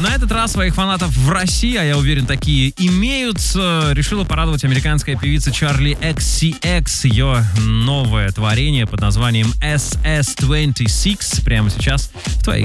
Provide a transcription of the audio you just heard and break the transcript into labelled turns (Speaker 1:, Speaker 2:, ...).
Speaker 1: На этот раз своих фанатов в России, а я уверен, такие имеются, решила порадовать американская певица Charli XCX. Ее новое творение под названием SS26 прямо сейчас в твоих